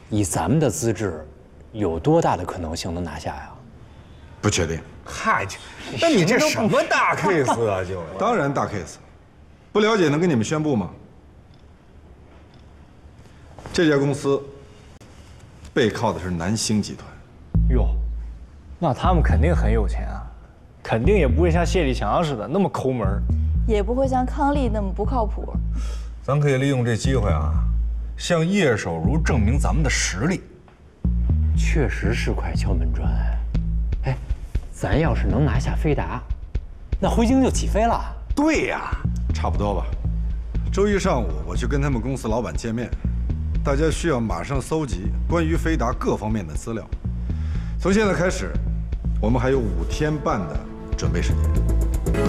以咱们的资质，有多大的可能性能拿下呀？ 不确定。 嗨，那你这什么大 case 啊？就当然大 case， 不了解能跟你们宣布吗？这家公司背靠的是南星集团。 哟，那他们肯定很有钱啊，肯定也不会像谢立强似的那么抠门， 也不会像康利那么不靠谱。 咱可以利用这机会啊，向叶守如证明咱们的实力。 确实是块敲门砖。哎，咱要是能拿下飞达，那辉晶就起飞了。 对呀， 差不多吧。周一上午我去跟他们公司老板见面，大家需要马上搜集关于飞达各方面的资料。从现在开始，我们还有5天半的准备时间。